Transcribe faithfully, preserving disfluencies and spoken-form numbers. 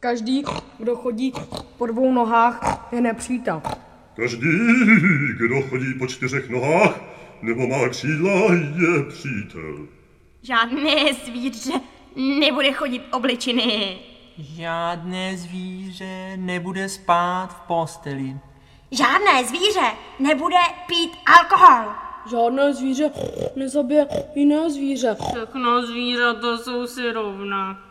Každý, kdo chodí po dvou nohách, je nepřítel. Každý, kdo chodí po čtyřech nohách nebo má křídla, je přítel. Žádné zvíře nebude chodit obličiny. Žádné zvíře nebude spát v posteli. Žádné zvíře nebude pít alkohol. Žádné zvíře nezabije jiné zvíře. Všechno zvířata jsou si rovna.